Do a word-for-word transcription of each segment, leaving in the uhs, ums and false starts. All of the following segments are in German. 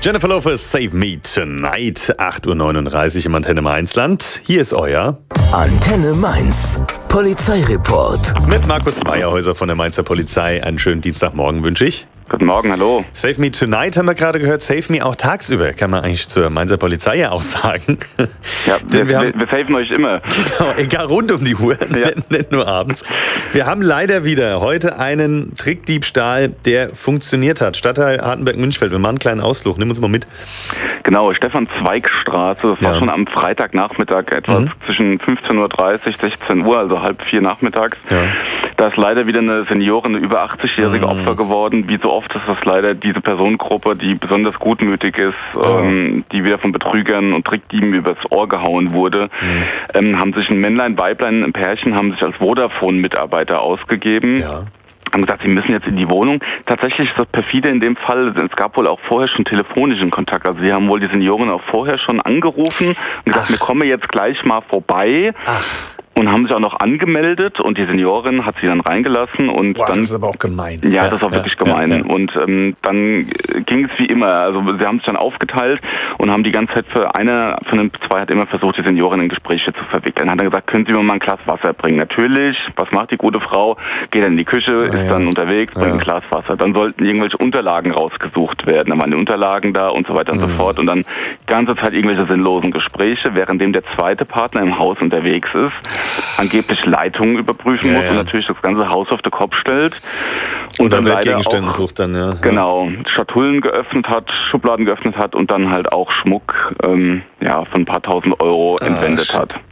Jennifer Lopez, Save Me Tonight, acht Uhr neununddreißig im Antenne Mainz-Land. Hier ist euer Antenne Mainz, Polizeireport. Mit Markus Meyerhäuser von der Mainzer Polizei. Einen schönen Dienstagmorgen wünsche ich. Guten Morgen, hallo. Save Me Tonight haben wir gerade gehört. Save Me auch tagsüber, kann man eigentlich zur Mainzer Polizei ja auch sagen. Ja, wir, wir, haben, wir safen euch immer. Genau, egal, rund um die Uhr, ja. nicht, nicht nur abends. Wir haben leider wieder heute einen Trickdiebstahl, der funktioniert hat. Stadtteil Hartenberg-Münchfeld. Wir machen einen kleinen Ausflug. Nimm uns mal mit. Genau, Stefan-Zweig-Straße. Das ja. war schon am Freitagnachmittag, etwas mhm. zwischen fünfzehn Uhr dreißig, sechzehn Uhr, also halb vier nachmittags. Ja. Da ist leider wieder eine Seniorin, eine über achtzigjährige mhm. Opfer geworden. Wie so oft ist das leider diese Personengruppe, die besonders gutmütig ist, oh. ähm, die wieder von Betrügern und Trickdieben übers Ohr gehauen wurde. Mhm. Ähm, haben sich ein Männlein, Weiblein, ein Pärchen, haben sich als Vodafone-Mitarbeiter ausgegeben. Ja. Haben gesagt, sie müssen jetzt in die Wohnung. Tatsächlich ist das perfide in dem Fall, es gab wohl auch vorher schon telefonischen Kontakt. Also sie haben wohl die Senioren auch vorher schon angerufen und gesagt, Ach. wir kommen jetzt gleich mal vorbei. Ach. Und haben sich auch noch angemeldet und die Seniorin hat sie dann reingelassen. Und Boah, dann, das ist aber auch gemein. Ja, ja das war ja, wirklich gemein. Ja, ja. Und ähm, dann ging es wie immer. Also sie haben sich dann aufgeteilt und haben die ganze Zeit für einer von den zwei hat immer versucht, die Seniorin in Gespräche zu verwickeln. Hat dann gesagt, können Sie mir mal ein Glas Wasser bringen? Natürlich. Was macht die gute Frau? Geht dann in die Küche, ja, ist ja. dann unterwegs, bringt ja. ein Glas Wasser. Dann sollten irgendwelche Unterlagen rausgesucht werden. Dann waren die Unterlagen da und so weiter und mhm. so fort. Und dann die ganze Zeit irgendwelche sinnlosen Gespräche, währenddem der zweite Partner im Haus unterwegs ist, angeblich Leitungen überprüfen ja, muss ja. und natürlich das ganze Haus auf den Kopf stellt. Und, und dann, dann Gegenstände sucht dann, ja. Genau, Schatullen geöffnet hat, Schubladen geöffnet hat und dann halt auch Schmuck ähm, ja, von ein paar tausend Euro ah, entwendet shit. hat.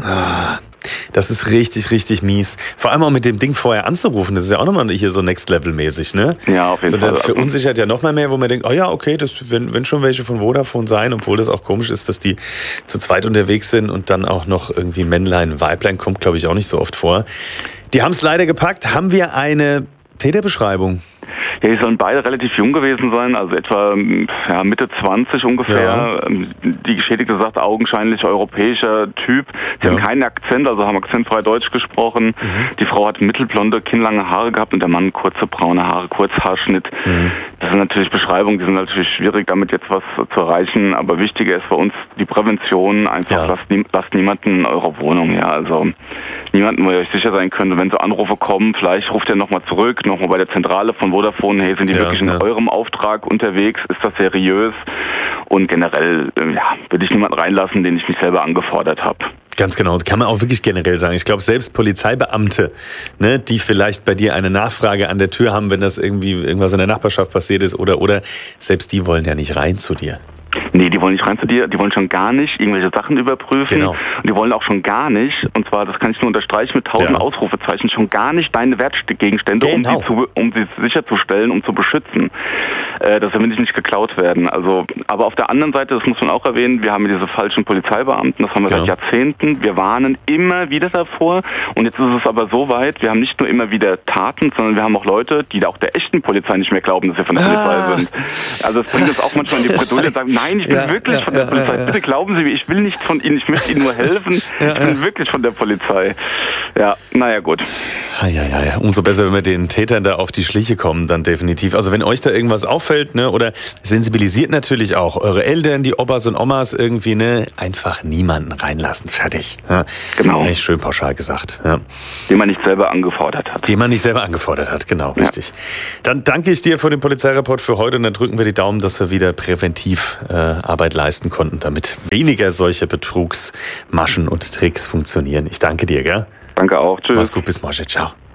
Ah. Das ist richtig, richtig mies. Vor allem auch mit dem Ding vorher anzurufen, das ist ja auch nochmal hier so Next-Level-mäßig, ne? Ja, auf jeden so, Fall. Das verunsichert ja noch mal mehr, wo man denkt, oh ja, okay, das, wenn, wenn schon welche von Vodafone sein, obwohl das auch komisch ist, dass die zu zweit unterwegs sind und dann auch noch irgendwie Männlein, Weiblein, kommt, glaube ich, auch nicht so oft vor. Die haben es leider gepackt. Haben wir eine Täterbeschreibung? Ja, die sollen beide relativ jung gewesen sein, also etwa ja, Mitte zwanzig ungefähr. Ja. Die Geschädigte sagt augenscheinlich europäischer Typ. Sie ja. haben keinen Akzent, also haben akzentfrei Deutsch gesprochen. Mhm. Die Frau hat mittelblonde, kinnlange Haare gehabt und der Mann kurze braune Haare, Kurzhaarschnitt. Mhm. Das sind natürlich Beschreibungen, die sind natürlich schwierig, damit jetzt was zu erreichen. Aber wichtiger ist bei uns die Prävention. Einfach ja. lasst, nie, lasst niemanden in eurer Wohnung. Ja, also niemanden, wo ihr euch sicher sein könnt. Und wenn so Anrufe kommen, vielleicht ruft ihr nochmal zurück, nochmal bei der Zentrale von Vodafone. Hey, sind die ja, wirklich in ja. eurem Auftrag unterwegs? Ist das seriös? Und generell ja, würde ich niemanden reinlassen, den ich nicht selber angefordert habe. Ganz genau, das kann man auch wirklich generell sagen. Ich glaube, selbst Polizeibeamte, ne, die vielleicht bei dir eine Nachfrage an der Tür haben, wenn das irgendwie irgendwas in der Nachbarschaft passiert ist, oder, oder selbst die wollen ja nicht rein zu dir. Nee, die wollen nicht rein zu dir, die wollen schon gar nicht irgendwelche Sachen überprüfen. Genau. Und die wollen auch schon gar nicht, und zwar, das kann ich nur unterstreichen mit tausend ja. Ausrufezeichen, schon gar nicht deine Wertgegenstände, genau. um, sie zu, um sie sicherzustellen, um zu beschützen. Äh, das will nicht geklaut werden. Also, aber auf der anderen Seite, das muss man auch erwähnen, wir haben diese falschen Polizeibeamten, das haben wir genau. seit Jahrzehnten. Wir warnen immer wieder davor. Und jetzt ist es aber so weit, wir haben nicht nur immer wieder Taten, sondern wir haben auch Leute, die auch der echten Polizei nicht mehr glauben, dass wir von der ah. Polizei sind. Also es bringt uns auch manchmal in die Bredouille und sagen, nein, ich bin ja, wirklich ja, von der ja, Polizei. Ja, ja. Bitte glauben Sie mir, ich will nicht von Ihnen, ich möchte Ihnen nur helfen. Ja, ich bin ja. wirklich von der Polizei. Ja, naja, gut. Ja, ja, ja. Umso besser, wenn wir den Tätern da auf die Schliche kommen, dann definitiv. Also wenn euch da irgendwas auffällt, ne, oder sensibilisiert natürlich auch eure Eltern, die Opas und Omas irgendwie, ne, einfach niemanden reinlassen. Fertig. Ja. Genau. Eigentlich schön pauschal gesagt. Ja. Den man nicht selber angefordert hat. Den man nicht selber angefordert hat, genau, richtig. Ja. Dann danke ich dir für den Polizeireport für heute und dann drücken wir die Daumen, dass wir wieder präventiv äh, Arbeit leisten konnten, damit weniger solche Betrugsmaschen und Tricks funktionieren. Ich danke dir, gell? Danke auch. Tschüss. Mach's gut, bis morgen. Ciao.